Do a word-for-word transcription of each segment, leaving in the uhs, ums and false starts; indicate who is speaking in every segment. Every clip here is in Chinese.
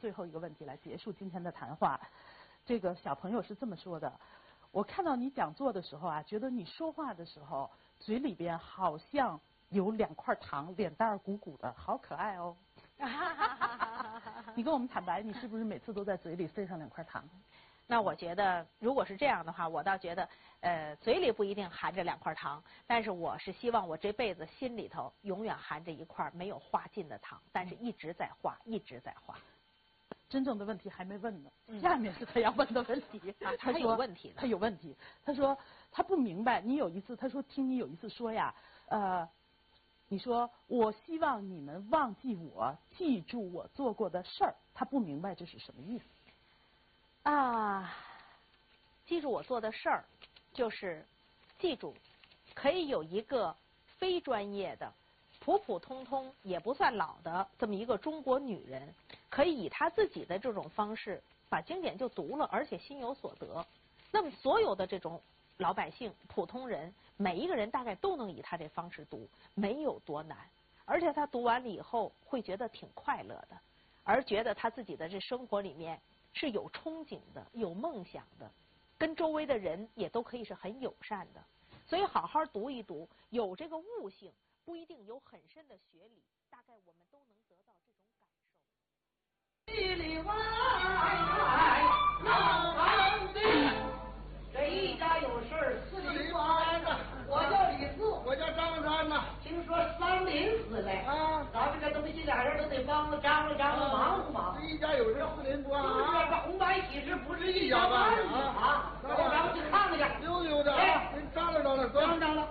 Speaker 1: 最后一个问题来结束今天的谈话。这个小朋友是这么说的：我看到你讲座的时候啊，觉得你说话的时候嘴里边好像有两块糖，脸蛋儿鼓鼓的，好可爱哦。你跟我们坦白，你是不是每次都在嘴里塞上两块糖？
Speaker 2: 那我觉得，如果是这样的话，我倒觉得，呃，嘴里不一定含着两块糖，但是我是希望我这辈子心里头永远含着一块没有化尽的糖，但是一直在化，一直在化。
Speaker 1: 真正的问题还没问呢，下面是他要问的问题。
Speaker 2: 啊、他
Speaker 1: 说
Speaker 2: 有问题的，
Speaker 1: 他有问题。他说他不明白，你有一次他说听你有一次说呀，呃，你说我希望你们忘记我，记住我做过的事儿。他不明白这是什么意思。
Speaker 2: 啊，记住我做的事儿，就是记住，可以有一个非专业的、普普通通也不算老的这么一个中国女人，可以以她自己的这种方式把经典就读了，而且心有所得。那么所有的这种老百姓、普通人，每一个人大概都能以她这方式读，没有多难。而且她读完了以后会觉得挺快乐的，而觉得她自己的这生活里面是有憧憬的，有梦想的，跟周围的人也都可以是很友善的。所以好好读一读，有这个悟性，不一定有很深的学理，大概我们都能得到这种感受。
Speaker 3: 里里外外闹堂的，这一家有事儿四里不安呐。我叫李四，
Speaker 4: 我叫张三呐。
Speaker 3: 听说桑林死了
Speaker 4: 啊，
Speaker 3: 咱们这东西俩人都得帮着张罗张罗，忙活忙活。
Speaker 4: 一家有事四邻不安啊。
Speaker 3: 这红白喜事不是一家半的啊！走，咱们去看看去。
Speaker 4: 溜溜的啊，您张罗张罗，
Speaker 3: 张罗张罗。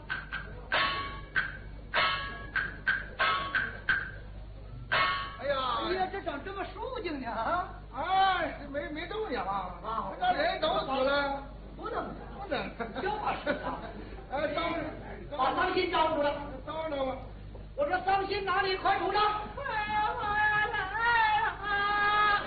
Speaker 4: 哎呀，
Speaker 3: 哎呀，这长这么肃静呢啊！
Speaker 4: 哎，没没动静啊！啊，那人都死了，
Speaker 3: 不能
Speaker 4: 不能，
Speaker 3: 叫把事啊！
Speaker 4: 哎，张
Speaker 3: 把桑心招出来，
Speaker 4: 招着吧。
Speaker 3: 我说桑心哪里？快出来！
Speaker 5: 哎呀妈呀，来了啊！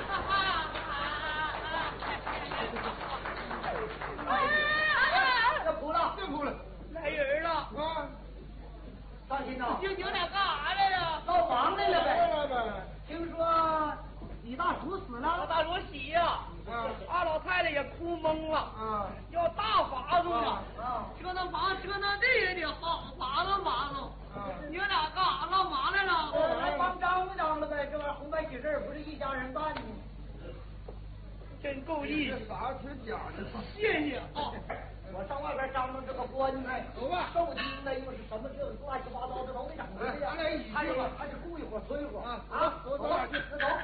Speaker 3: 别哭了，
Speaker 4: 别哭了，
Speaker 5: 来人了！
Speaker 4: 啊，
Speaker 3: 桑心呐，
Speaker 5: 你你俩干啥来了？
Speaker 3: 闹忙来了呗。
Speaker 4: 来了呗。
Speaker 3: 听说李大厨死了，
Speaker 5: 我大叔喜呀！
Speaker 4: 啊，
Speaker 5: 二老太太也哭懵了。
Speaker 4: 啊，
Speaker 5: 要大法子呢。
Speaker 3: 啊，
Speaker 5: 折腾房折腾地也得好麻烦麻烦。
Speaker 4: 啊，
Speaker 5: 你们俩干啥闹忙来了？
Speaker 3: 我来帮张罗张罗呗，这玩意儿红白喜事不是一家人办的。
Speaker 5: 真够意思，
Speaker 4: 这啥挺讲究。
Speaker 5: 谢谢啊！
Speaker 3: 我上外边张罗这个棺材，
Speaker 4: 走吧
Speaker 3: 寿金呢又是什么这乱七八糟的都没整回来呀。
Speaker 4: 咱俩一起去吧
Speaker 3: 还得还得顾一会儿催一会儿
Speaker 4: 啊
Speaker 3: 啊！
Speaker 4: 走走
Speaker 3: 吧，
Speaker 4: 走
Speaker 3: 那走。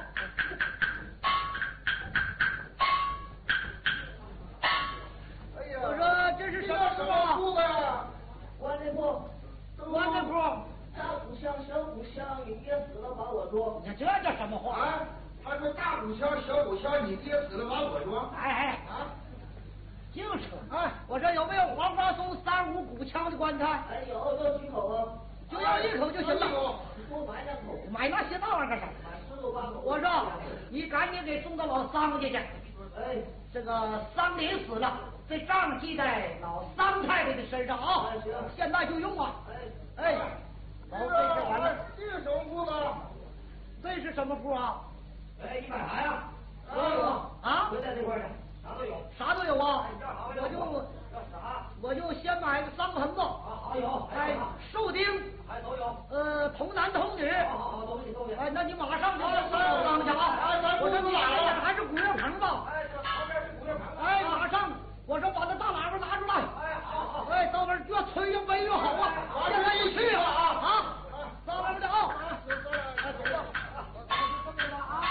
Speaker 4: 哎呀，
Speaker 3: 我说这是什么
Speaker 4: 什么铺啊？
Speaker 3: 棺材铺，棺材铺，大鼓箱小鼓箱，你爹死了把我装。你这叫什么话？
Speaker 4: 啊，他说大鼓箱小鼓箱，你爹死了把我装。
Speaker 3: 哎哎
Speaker 4: 啊，
Speaker 3: 净扯！
Speaker 4: 哎，
Speaker 3: 我说有没有黄花松三五鼓腔的棺材？哎，有，要几口啊？就要一口就行了。你多买两口。买那些大玩意儿干啥？买十口八口。我说你赶紧给送到老桑家去。哎，这个桑林死了，这账记在老桑太太的身上啊。行，现在就用啊。哎哎，
Speaker 4: 这个完了，这是什么铺吧？
Speaker 3: 这是什么铺啊？
Speaker 5: 哎，你买啥呀？
Speaker 3: 都有啊。
Speaker 5: 就在这块儿呢，啥都有。
Speaker 3: 啥都有啊！
Speaker 5: 这儿好
Speaker 3: 我就
Speaker 5: 要啥？
Speaker 3: 我就先买个三盆子，
Speaker 5: 啊，好有。
Speaker 3: 哎，寿丁，
Speaker 5: 还都有。
Speaker 3: 呃，童男童女，
Speaker 5: 好好好，都给你都给你。
Speaker 3: 哎，那你马上就上老张去啊！我说你哪个还是鼓乐棚吧？
Speaker 5: 哎，这旁边是古乐棚。
Speaker 3: 哎，马上，我说把那大喇叭拿出来。
Speaker 5: 哎，好好。
Speaker 3: 哎，到那儿越催越奔越好啊！现在就去啊！啊，大喇叭的啊！
Speaker 4: 哎，走吧。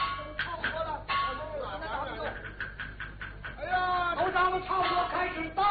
Speaker 4: 哎呀，
Speaker 3: 头张们差不多开始到